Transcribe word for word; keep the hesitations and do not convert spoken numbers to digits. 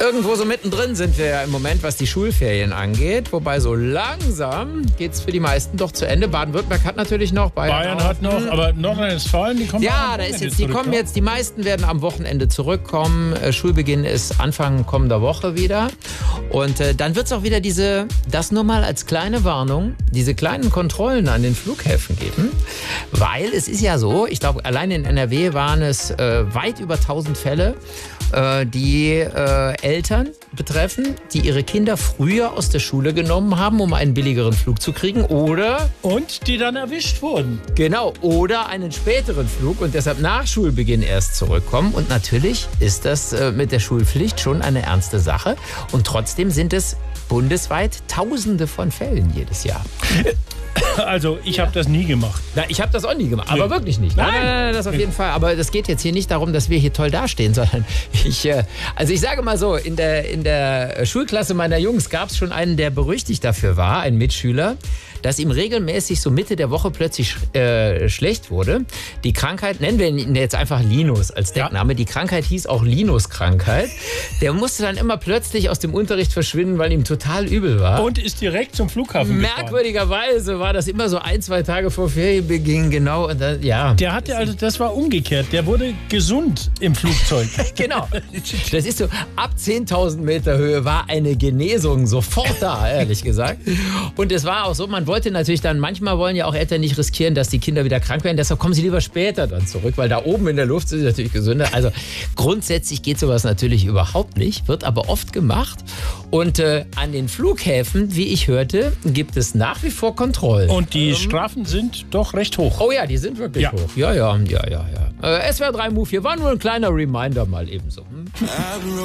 Irgendwo so mittendrin sind wir ja im Moment, was die Schulferien angeht. Wobei so langsam geht es für die meisten doch zu Ende. Baden-Württemberg hat natürlich noch. Bayern, Bayern auch. hat noch, aber Nordrhein-Westfalen, die kommen Ja, am da ist Wochenende jetzt, die zurück, kommen ne? jetzt, die meisten werden am Wochenende zurückkommen. Äh, Schulbeginn ist Anfang kommender Woche wieder. Und äh, dann wird es auch wieder diese, das nur mal als kleine Warnung, diese kleinen Kontrollen an den Flughäfen geben. Weil es ist ja so, ich glaube, allein in N R W waren es äh, weit über tausend Fälle, äh, die äh, Eltern betreffen, die ihre Kinder früher aus der Schule genommen haben, um einen billigeren Flug zu kriegen. Oder Und die dann erwischt wurden. Genau, oder einen späteren Flug und deshalb nach Schulbeginn erst zurückkommen. Und natürlich ist das äh, mit der Schulpflicht schon eine ernste Sache. Und trotzdem sind es bundesweit Tausende von Fällen jedes Jahr. Also, ich habe das nie gemacht. Na, ich habe das auch nie gemacht, aber Nee. wirklich nicht. Nein, nein, nein, das auf jeden Fall. Aber es geht jetzt hier nicht darum, dass wir hier toll dastehen, sondern ich, äh, also ich sage mal so, in der, in der Schulklasse meiner Jungs gab es schon einen, der berüchtigt dafür war, ein Mitschüler, dass ihm regelmäßig so Mitte der Woche plötzlich äh, schlecht wurde. Die Krankheit, nennen wir ihn jetzt einfach Linus als Deckname, die Krankheit hieß auch Linus-Krankheit. Der musste dann immer plötzlich aus dem Unterricht verschwinden, weil ihm total übel war. Und ist direkt zum Flughafen gefahren. Merkwürdigerweise war das immer so ein, zwei Tage vor Ferienbeginn, genau. Und dann, ja. Der hatte also, das war umgekehrt. Der wurde gesund im Flugzeug. Genau. Das ist so, ab zehntausend Meter Höhe war eine Genesung sofort da, ehrlich gesagt. Und es war auch so, man wollte natürlich dann, manchmal wollen ja auch Eltern nicht riskieren, dass die Kinder wieder krank werden. Deshalb kommen sie lieber später dann zurück, weil da oben in der Luft sind sie natürlich gesünder. Also grundsätzlich geht sowas natürlich überhaupt nicht, wird aber oft gemacht. Und äh, an den Flughäfen, wie ich hörte, gibt es nach wie vor Kontrollen. Und die Strafen sind doch recht hoch. Oh ja, die sind wirklich Ja. hoch. Ja, ja, ja, ja, ja. Äh, S W R drei Move hier war nur ein kleiner Reminder mal ebenso. Hm?